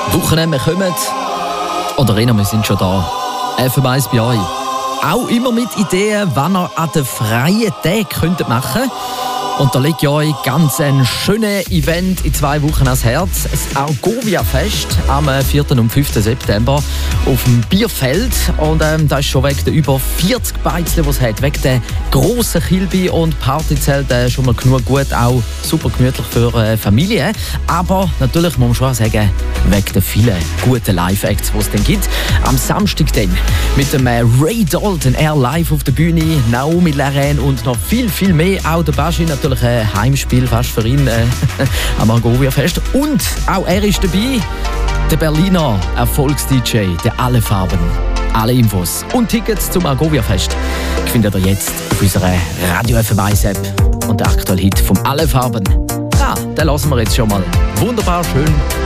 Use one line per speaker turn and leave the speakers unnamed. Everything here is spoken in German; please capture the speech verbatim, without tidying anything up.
Wochenende, wir kommen. Oder eher, wir sind schon da. F M eins bei euch. Auch immer mit Ideen, was ihr an den freien Tagen könntet machen könnt. Und da lege ich euch ganz ein schönes Event in zwei Wochen ans Herz. Das Argovia-Fest am vierten und fünften September auf dem Bierfeld. Und ähm, das ist schon wegen der über vierzig Beizen, die es hat. Wegen der grossen Kilby- und Partyzelte schon mal genug gut. Auch super gemütlich für äh, Familie. Aber natürlich muss man schon sagen, wegen der vielen guten Live-Acts, die es dann gibt. Am Samstag dann mit dem äh, Ray Dalton, er live auf der Bühne, Naomi Laren und noch viel, viel mehr. Auch der Baschi, natürlich ein Heimspiel fast für ihn äh, am Argovia-Fest. Und auch er ist dabei, der Berliner Erfolgs-D J, der Alle Farben. Alle Infos und Tickets zum Argovia-Fest findet ihr jetzt auf unserer Radio F M eins App. Und der aktuelle Hit vom Alle Farben, ja, den lassen wir jetzt schon mal. Wunderbar schön.